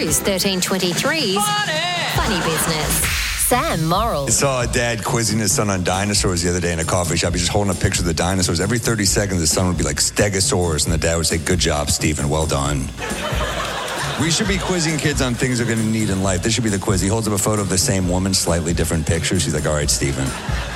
Cruise 1323's Funny Business. Sam Morrill. I saw a dad quizzing his son on dinosaurs the other day in a coffee shop. He's just holding a picture of the dinosaurs. Every 30 seconds, the son would be like, Stegosaurus, and the dad would say, good job, Stephen, well done. We should be quizzing kids on things they're going to need in life. This should be the quiz. He holds up a photo of the same woman, slightly different pictures. He's like, all right, Stephen.